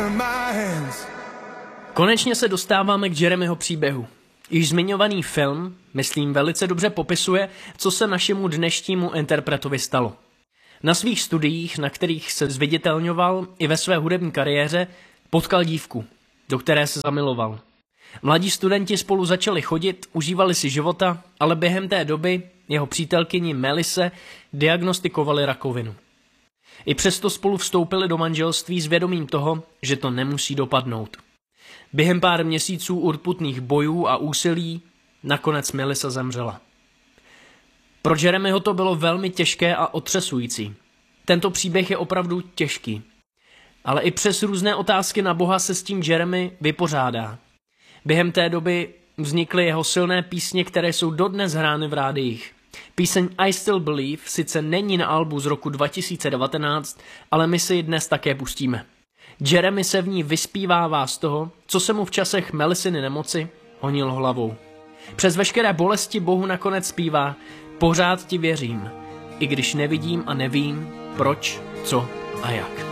Konečně se dostáváme k Jeremyho příběhu. Již zmiňovaný film, myslím, velice dobře popisuje, co se našemu dnešnímu interpretovi stalo. Na svých studiích, na kterých se zviditelňoval, i ve své hudební kariéře, potkal dívku, do které se zamiloval. Mladí studenti spolu začali chodit, užívali si života, ale během té doby jeho přítelkyni Melisse diagnostikovali rakovinu. I přesto spolu vstoupili do manželství s vědomím toho, že to nemusí dopadnout. Během pár měsíců urputných bojů a úsilí nakonec Melissa zemřela. Pro Jeremyho to bylo velmi těžké a otřesující. Tento příběh je opravdu těžký. Ale i přes různé otázky na Boha se s tím Jeremy vypořádá. Během té doby vznikly jeho silné písně, které jsou dodnes hrány v rádiích. Píseň I Still Believe sice není na albu z roku 2019, ale my si ji dnes také pustíme. Jeremy se v ní vyspívává z toho, co se mu v časech Melissiny nemoci honil hlavou. Přes veškeré bolesti Bohu nakonec zpívá: pořád ti věřím, i když nevidím a nevím, proč, co a jak.